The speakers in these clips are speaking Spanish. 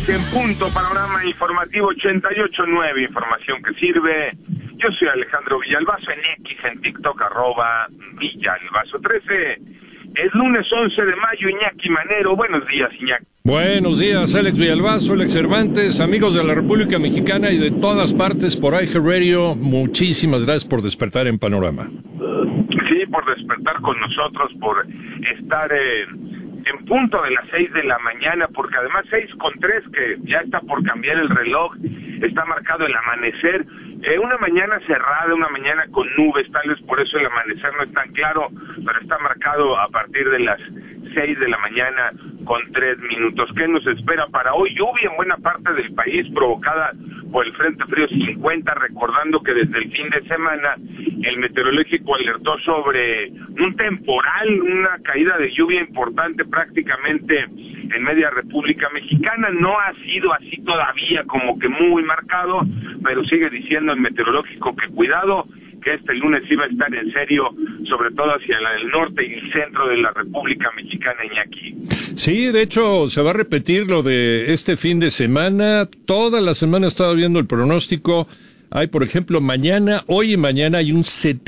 En punto, panorama informativo 88.9, información que sirve. Yo soy Alejandro Villalbazo, en X, en TikTok, @Villalbazo13. Es lunes 11 de mayo, Iñaki Manero. Buenos días, Iñaki. Buenos días, Alex Villalbazo, Alex Cervantes, amigos de la República Mexicana y de todas partes por iHeartRadio. Muchísimas gracias por despertar en Panorama. Sí, por despertar con nosotros, por estar en punto de las 6 de la mañana, porque además 6:03, que ya está por cambiar el reloj, está marcado el amanecer. Una mañana cerrada, una mañana con nubes, tal vez por eso el amanecer no es tan claro, pero está marcado a partir de las 6 de la mañana con 3 minutos. ¿Qué nos espera para hoy? Lluvia en buena parte del país provocada por el Frente Frío 50, recordando que desde el fin de semana el meteorológico alertó sobre un temporal, una caída de lluvia importante prácticamente en media República Mexicana. No ha sido así todavía como que muy marcado, pero sigue diciendo el meteorológico que cuidado, que este lunes iba a estar en serio, sobre todo hacia el norte y el centro de la República Mexicana, Iñaki. Sí, de hecho, se va a repetir lo de este fin de semana. Toda la semana he estado viendo el pronóstico. Hay, por ejemplo, hoy y mañana hay un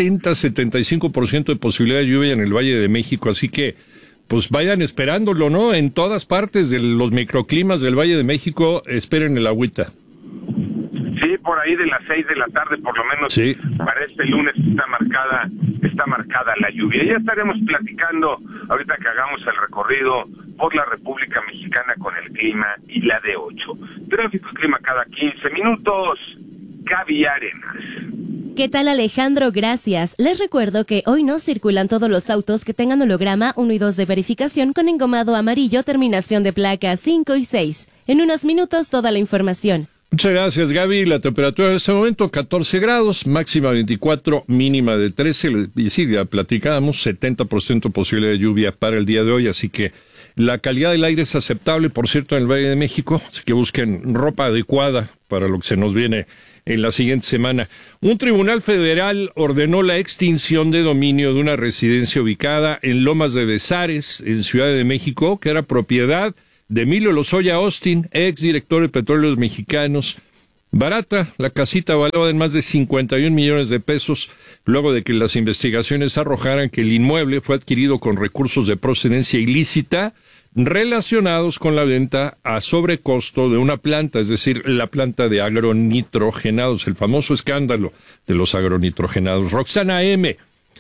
70-75% de posibilidad de lluvia en el Valle de México, así que pues vayan esperándolo, ¿no? En todas partes de los microclimas del Valle de México, esperen el agüita. Sí, por ahí de las 6 de la tarde, por lo menos, sí. Para este lunes está marcada la lluvia. Ya estaremos platicando, ahorita que hagamos el recorrido por la República Mexicana con el clima y la de 8. Tráfico y clima cada 15 minutos. Gaby Arenas. ¿Qué tal, Alejandro? Gracias. Les recuerdo que hoy no circulan todos los autos que tengan holograma 1 y 2 de verificación con engomado amarillo, terminación de placas 5 y 6. En unos minutos, toda la información. Muchas gracias, Gaby. La temperatura en este momento 14 grados, máxima 24, mínima de 13. Y sí, ya platicábamos, 70% posibilidad de lluvia para el día de hoy, así que la calidad del aire es aceptable, por cierto, en el Valle de México, así que busquen ropa adecuada para lo que se nos viene en la siguiente semana. Un tribunal federal ordenó la extinción de dominio de una residencia ubicada en Lomas de Bezares, en Ciudad de México, que era propiedad de Emilio Lozoya Austin, ex director de Petróleos Mexicanos. Barata, la casita valuada en más de 51 millones de pesos, luego de que las investigaciones arrojaran que el inmueble fue adquirido con recursos de procedencia ilícita relacionados con la venta a sobrecosto de una planta, es decir, la planta de agronitrogenados, el famoso escándalo de los agronitrogenados. Roxana M.,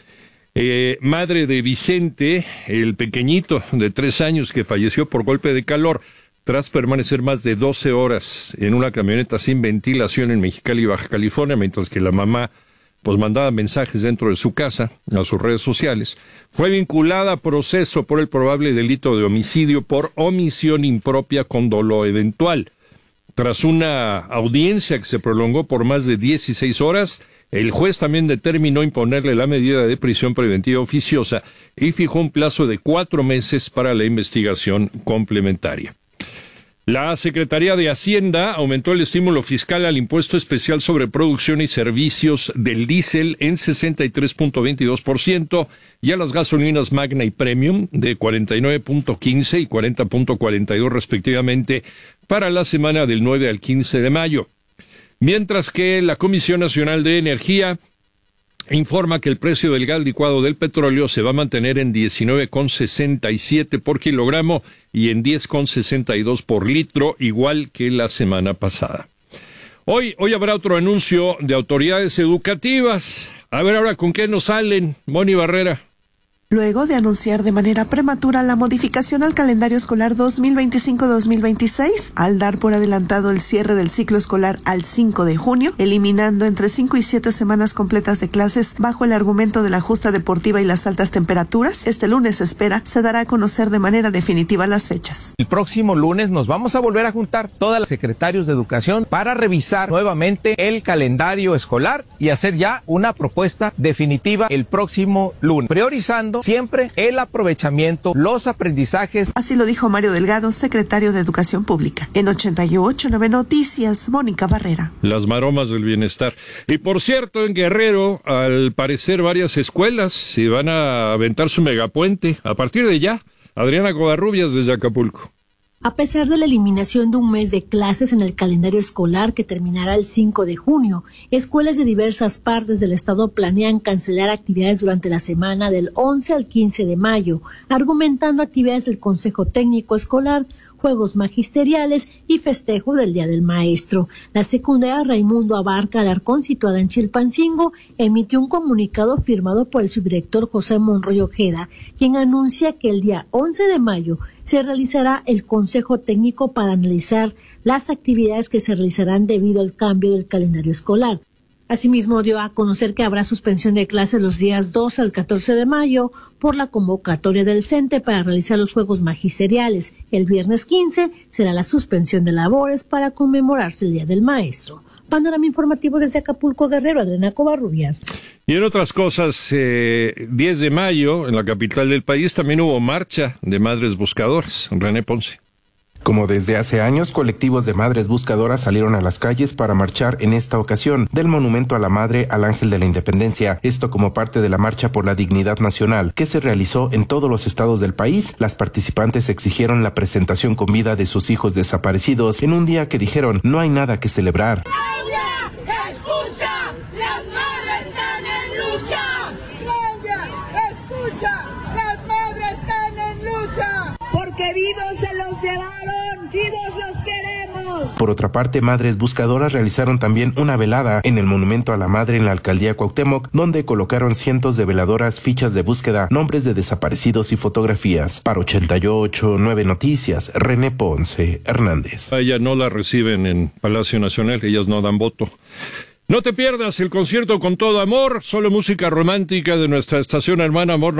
madre de Vicente, el pequeñito de 3 años que falleció por golpe de calor tras permanecer más de 12 horas en una camioneta sin ventilación en Mexicali, Baja California, mientras que la mamá pues mandaba mensajes dentro de su casa, a sus redes sociales, fue vinculada a proceso por el probable delito de homicidio por omisión impropia con dolo eventual. Tras una audiencia que se prolongó por más de 16 horas, el juez también determinó imponerle la medida de prisión preventiva oficiosa y fijó un plazo de 4 meses para la investigación complementaria. La Secretaría de Hacienda aumentó el estímulo fiscal al impuesto especial sobre producción y servicios del diésel en 63.22% y a las gasolinas Magna y Premium de 49.15 y 40.42 respectivamente para la semana del 9 al 15 de mayo. Mientras que la Comisión Nacional de Energía informa que el precio del gas licuado del petróleo se va a mantener en 19,67 por kilogramo y en 10,62 por litro, igual que la semana pasada. Hoy habrá otro anuncio de autoridades educativas. A ver ahora con qué nos salen, Moni Barrera. Luego de anunciar de manera prematura la modificación al calendario escolar 2025-2026, al dar por adelantado el cierre del ciclo escolar al 5 de junio, eliminando entre 5 y 7 semanas completas de clases bajo el argumento de la justa deportiva y las altas temperaturas, este lunes se espera se dará a conocer de manera definitiva las fechas. El próximo lunes nos vamos a volver a juntar todas las secretarios de educación para revisar nuevamente el calendario escolar y hacer ya una propuesta definitiva el próximo lunes, priorizando siempre el aprovechamiento, los aprendizajes. Así lo dijo Mario Delgado, secretario de Educación Pública. En 88.9 Noticias, Mónica Barrera. Las maromas del bienestar. Y por cierto, en Guerrero, al parecer varias escuelas se van a aventar su megapuente. A partir de ya, Adriana Covarrubias desde Acapulco. A pesar de la eliminación de un mes de clases en el calendario escolar que terminará el 5 de junio, escuelas de diversas partes del estado planean cancelar actividades durante la semana del 11 al 15 de mayo, argumentando actividades del Consejo Técnico Escolar, juegos magisteriales y festejo del Día del Maestro. La secundaria Raimundo Abarca Alarcón, situada en Chilpancingo, emitió un comunicado firmado por el subdirector José Monroy Ojeda, quien anuncia que el día 11 de mayo se realizará el Consejo Técnico para analizar las actividades que se realizarán debido al cambio del calendario escolar. Asimismo, dio a conocer que habrá suspensión de clases los días 12 al 14 de mayo por la convocatoria del CENTE para realizar los juegos magisteriales. El viernes 15 será la suspensión de labores para conmemorarse el Día del Maestro. Panorama informativo desde Acapulco, Guerrero, Adriana Covarrubias. Y en otras cosas, 10 de mayo, en la capital del país, también hubo marcha de madres buscadoras. René Ponce. Como desde hace años, colectivos de madres buscadoras salieron a las calles para marchar en esta ocasión del Monumento a la Madre al Ángel de la Independencia. Esto como parte de la Marcha por la Dignidad Nacional, que se realizó en todos los estados del país. Las participantes exigieron la presentación con vida de sus hijos desaparecidos en un día que dijeron no hay nada que celebrar. ¡Claudia, escucha! ¡Las madres están en lucha! ¡Claudia, escucha! ¡Las madres están en lucha! Porque vivos se los llevaron, vivos los queremos. Por otra parte, madres buscadoras realizaron también una velada en el Monumento a la Madre en la alcaldía Cuauhtémoc, donde colocaron cientos de veladoras, fichas de búsqueda, nombres de desaparecidos y fotografías. Para 88.9 Noticias, René Ponce Hernández. A ella no la reciben en Palacio Nacional, ellas no dan voto. No te pierdas el concierto Con Todo Amor, solo música romántica de nuestra estación hermana Amor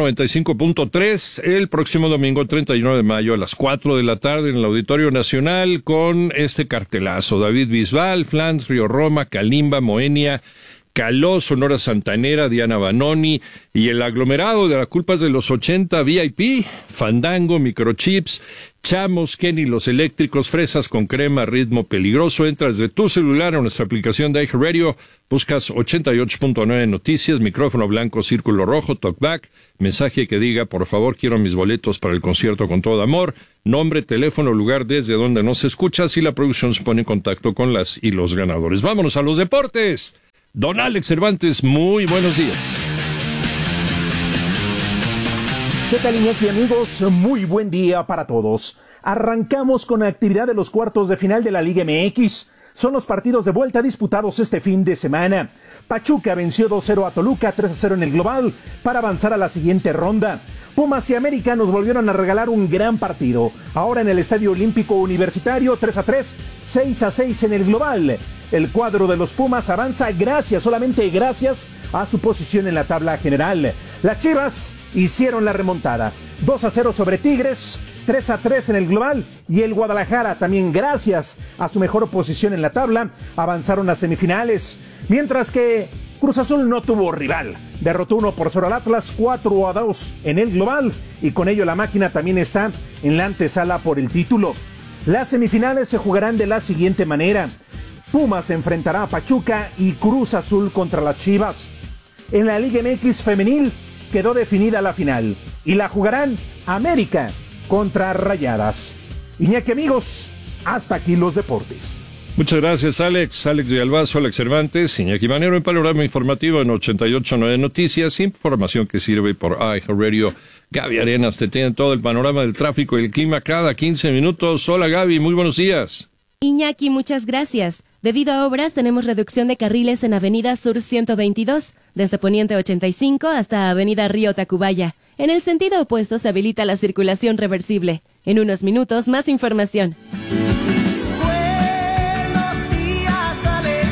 95.3, el próximo domingo 31 de mayo a las 4 de la tarde en el Auditorio Nacional con este cartelazo. David Bisbal, Flans, Río Roma, Kalimba, Moenia, Caló, Sonora Santanera, Diana Banoni y el aglomerado de La Culpa es de los 80, VIP, Fandango, Microchips, Chamos, Kenny, Los Eléctricos, Fresas con Crema, Ritmo Peligroso. Entras de tu celular a nuestra aplicación de iHeartRadio, buscas 88.9 Noticias, micrófono blanco, círculo rojo, talkback, mensaje que diga, por favor, quiero mis boletos para el concierto Con Todo Amor, nombre, teléfono, lugar desde donde nos escuchas y la producción se pone en contacto con las y los ganadores. Vámonos a los deportes. Don Alex Cervantes, muy buenos días. ¿Qué tal, Iñaki, amigos? Muy buen día para todos. Arrancamos con la actividad de los cuartos de final de la Liga MX. Son los partidos de vuelta disputados este fin de semana. Pachuca venció 2-0 a Toluca, 3-0 en el global, para avanzar a la siguiente ronda. Pumas y América nos volvieron a regalar un gran partido. Ahora en el Estadio Olímpico Universitario, 3-3, 6-6 en el global. El cuadro de los Pumas avanza solamente gracias a su posición en la tabla general. Las Chivas hicieron la remontada. 2-0 sobre Tigres, 3-3 en el global. Y el Guadalajara, también gracias a su mejor posición en la tabla, avanzaron a semifinales. Mientras que Cruz Azul no tuvo rival. Derrotó 1-0 al Atlas, 4-2 en el global. Y con ello la máquina también está en la antesala por el título. Las semifinales se jugarán de la siguiente manera. Pumas enfrentará a Pachuca y Cruz Azul contra las Chivas. En la Liga MX femenil quedó definida la final y la jugarán América contra Rayadas. Iñaki, amigos, hasta aquí los deportes. Muchas gracias, Alex. Alex Villalbazo, Alex Cervantes, Iñaki Manero en Panorama Informativo en 88.9 Noticias. Información que sirve por iHeartRadio. Gaby Arenas te tiene todo el panorama del tráfico y el clima cada 15 minutos. Hola, Gaby, muy buenos días. Iñaki, muchas gracias. Debido a obras, tenemos reducción de carriles en Avenida Sur 122, desde Poniente 85 hasta Avenida Río Tacubaya. En el sentido opuesto se habilita la circulación reversible. En unos minutos, más información. Buenos días,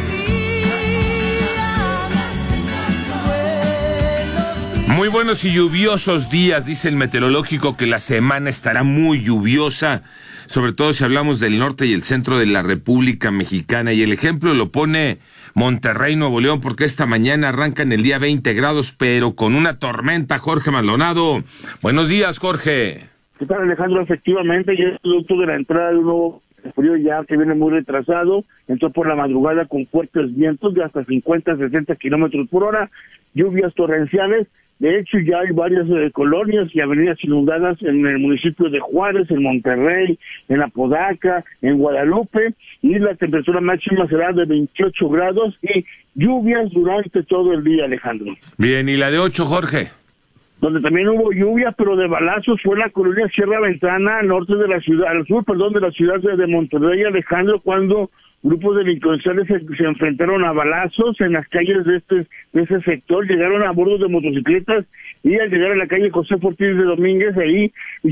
alegría. Muy buenos y lluviosos días, dice el meteorológico que la semana estará muy lluviosa, sobre todo si hablamos del norte y el centro de la República Mexicana, y el ejemplo lo pone Monterrey, Nuevo León, porque esta mañana arrancan el día 20 grados, pero con una tormenta. Jorge Maldonado, buenos días, Jorge. ¿Qué tal, Alejandro? Efectivamente, ya es producto de la entrada de un nuevo frío ya que viene muy retrasado, entró por la madrugada con fuertes vientos de hasta 50-60 kilómetros por hora, lluvias torrenciales De hecho, ya hay varias colonias y avenidas inundadas en el municipio de Juárez, en Monterrey, en Apodaca, en Guadalupe, y la temperatura máxima será de 28 grados y lluvias durante todo el día, Alejandro. Bien, ¿y la de 8, Jorge? Donde también hubo lluvia, pero de balazos, fue la colonia Sierra Ventana, al norte de la ciudad, al sur, de la ciudad de Monterrey, Alejandro, cuando grupos delincuenciales se enfrentaron a balazos en las calles de ese sector, llegaron a bordo de motocicletas y al llegar a la calle José Ortiz de Domínguez, ahí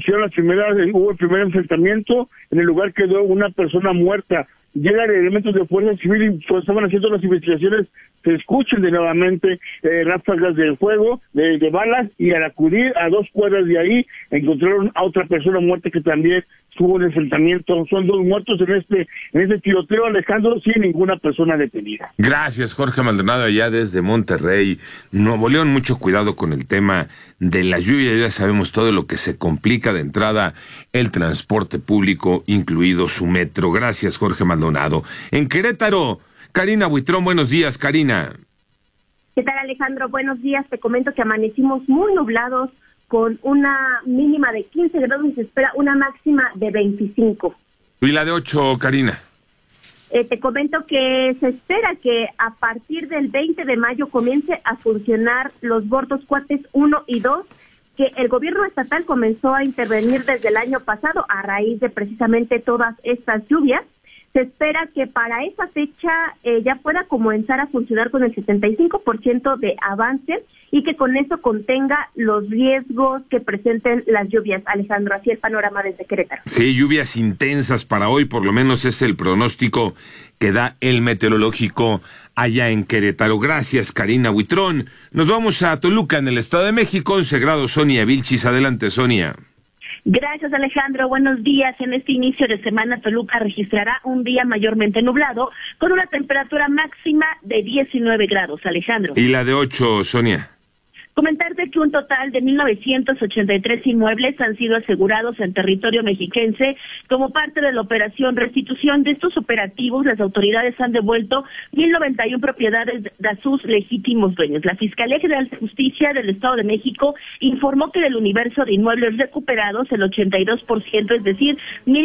hubo el primer enfrentamiento, en el lugar quedó una persona muerta. Llegan elementos de fuerza civil y cuando estaban haciendo las investigaciones se escuchan de nuevamente ráfagas de fuego, de balas, y al acudir a 2 cuadras de ahí encontraron a otra persona muerta que también tuvo un enfrentamiento. Son 2 muertos en este tiroteo, Alejandro, sin ninguna persona detenida. Gracias, Jorge Maldonado, allá desde Monterrey, Nuevo León. Mucho cuidado con el tema de la lluvia, ya sabemos todo lo que se complica de entrada el transporte público, incluido su metro. Gracias, Jorge Maldonado. En Querétaro, Karina Buitrón, buenos días, Karina. ¿Qué tal, Alejandro? Buenos días. Te comento que amanecimos muy nublados con una mínima de 15 grados y se espera una máxima de 25. ¿Y la de 8, Karina? Te comento que se espera que a partir del 20 de mayo comience a funcionar los bordos Cuates 1 y 2, que el gobierno estatal comenzó a intervenir desde el año pasado a raíz de precisamente todas estas lluvias. Se espera que para esa fecha ya pueda comenzar a funcionar con el 75% de avance y que con eso contenga los riesgos que presenten las lluvias. Alejandro, así el panorama desde Querétaro. Sí, lluvias intensas para hoy, por lo menos es el pronóstico que da el meteorológico allá en Querétaro. Gracias, Karina Buitrón. Nos vamos a Toluca, en el Estado de México, 11 grados, Sonia Vilchis. Adelante, Sonia. Gracias, Alejandro. Buenos días. En este inicio de semana, Toluca registrará un día mayormente nublado, con una temperatura máxima de 19 grados, Alejandro. ¿Y la de 8, Sonia? Comentarte que un total de 1,983 inmuebles han sido asegurados en territorio mexiquense como parte de la operación Restitución. De estos operativos, las autoridades han devuelto 1,091 propiedades a sus legítimos dueños. La Fiscalía General de Justicia del Estado de México informó que del universo de inmuebles recuperados, el 82%, es decir,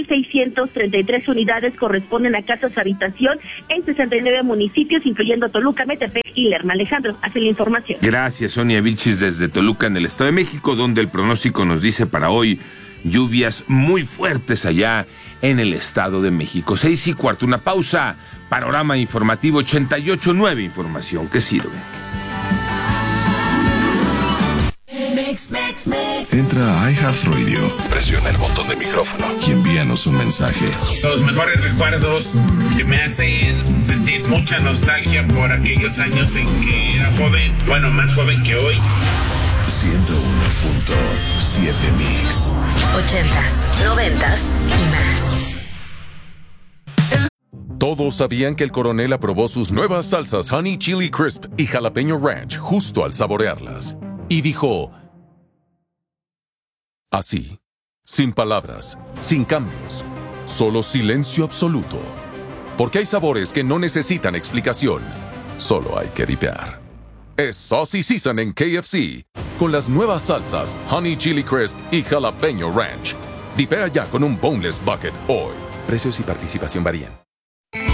1,633 unidades, corresponden a casas habitación en 69 municipios, incluyendo Toluca, Metepec y Lerma. Alejandro, hace la información. Gracias, Sonia Vilchis, desde Toluca, en el Estado de México, donde el pronóstico nos dice para hoy lluvias muy fuertes allá en el Estado de México. 6:15, una pausa. Panorama informativo 88.9, información que sirve. Entra a iHeartRadio, presiona el botón de micrófono y envíanos un mensaje. Los mejores recuerdos que me hacen sentir mucha nostalgia por aquellos años en que era joven, bueno, más joven que hoy. 101.7 Mix. 80s, 90s y más. Todos sabían que el coronel aprobó sus nuevas salsas Honey Chili Crisp y Jalapeño Ranch justo al saborearlas. Y dijo... así, sin palabras, sin cambios, solo silencio absoluto. Porque hay sabores que no necesitan explicación, solo hay que dipear. Es Saucy Season en KFC, con las nuevas salsas Honey Chili Crisp y Jalapeño Ranch. Dipea ya con un Boneless Bucket hoy. Precios y participación varían.